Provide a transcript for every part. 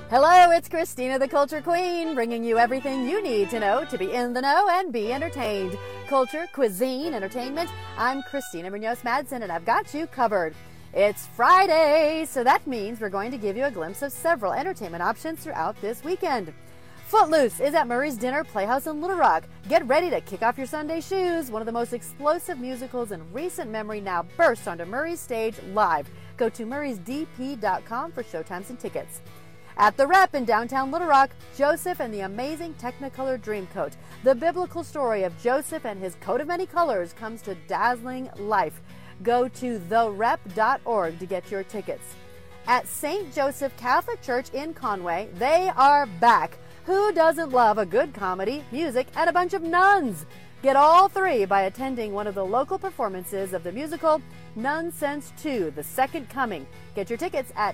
Hello, it's Christina the Culture Queen, bringing you everything you need to know to be in the know and be entertained. Culture, cuisine, entertainment. I'm Christina Munoz-Madsen, and I've got you covered. It's Friday, so that means we're going to give you a glimpse of several entertainment options throughout this weekend. Footloose is at Murray's Dinner Playhouse in Little Rock. Get ready to kick off your Sunday shoes. One of the most explosive musicals in recent memory now bursts onto Murray's stage live. Go to murraysdp.com for showtimes and tickets. At the Rep in downtown Little Rock, Joseph and the Amazing Technicolor Dreamcoat. The biblical story of Joseph and his coat of many colors comes to dazzling life. Go to therep.org to get your tickets. At St. Joseph Catholic Church in Conway, they are back. Who doesn't love a good comedy, music, and a bunch of nuns? Get all three by attending one of the local performances of the musical Nonsense 2, The Second Coming. Get your tickets at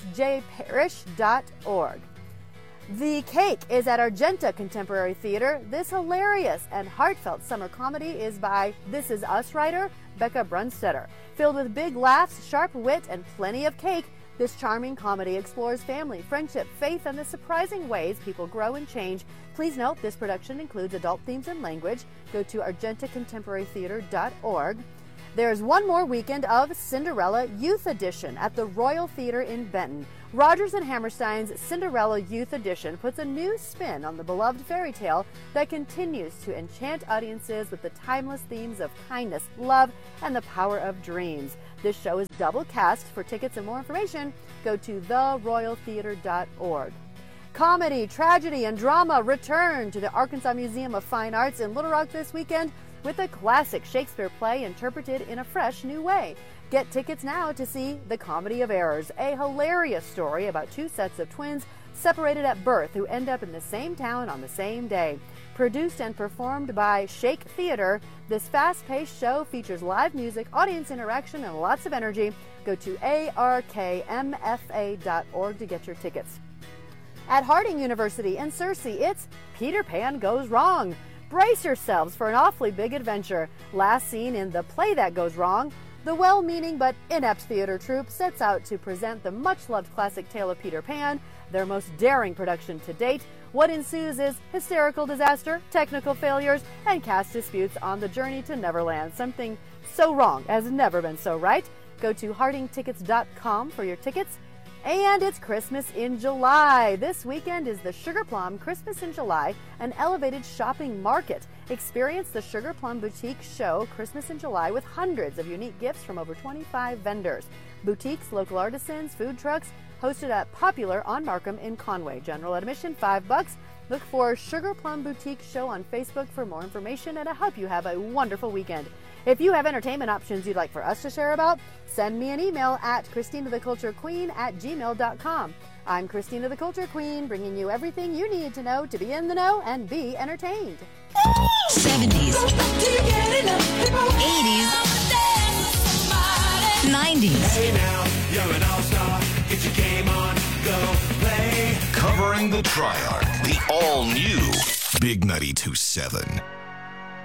sjparish.org. The Cake is at Argenta Contemporary Theater. This hilarious and heartfelt summer comedy is by This Is Us writer Becca Brunstetter. Filled with big laughs, sharp wit, and plenty of cake, this charming comedy explores family, friendship, faith, and the surprising ways people grow and change. Please note this production includes adult themes and language. Go to argentacontemporarytheater.org. There's one more weekend of Cinderella Youth Edition at the Royal Theater in Benton. Rodgers and Hammerstein's Cinderella Youth Edition puts a new spin on the beloved fairy tale that continues to enchant audiences with the timeless themes of kindness, love, and the power of dreams. This show is double cast. For tickets and more information, go to theroyaltheater.org. Comedy, tragedy, and drama return to the Arkansas Museum of Fine Arts in Little Rock this weekend with a classic Shakespeare play interpreted in a fresh new way. Get tickets now to see The Comedy of Errors, a hilarious story about two sets of twins separated at birth who end up in the same town on the same day. Produced and performed by Shake Theater, this fast-paced show features live music, audience interaction, and lots of energy. Go to arkmfa.org to get your tickets. At Harding University in Searcy, it's Peter Pan Goes Wrong. Brace yourselves for an awfully big adventure. Last seen in The Play That Goes Wrong, the well-meaning but inept theater troupe sets out to present the much-loved classic tale of Peter Pan, their most daring production to date. What ensues is hysterical disaster, technical failures, and cast disputes on the journey to Neverland. Something so wrong has never been so right. Go to hardingtickets.com for your tickets. And it's Christmas in July. This weekend is the Sugar Plum Christmas in July, an elevated shopping market. Experience the Sugar Plum Boutique Show Christmas in July with hundreds of unique gifts from over 25 vendors. Boutiques, local artisans, food trucks, hosted at Popular on Markham in Conway. General admission $5. Look for Sugar Plum Boutique Show on Facebook for more information, and I hope you have a wonderful weekend. If you have entertainment options you'd like for us to share about, send me an email at christinatheculturequeen@gmail.com. I'm Christina the Culture Queen, bringing you everything you need to know to be in the know and be entertained. 70s, 80s, 90s. Hey now, you're an all-star. Get your game on, go play. Covering the Triarch, the all-new Big 92.7.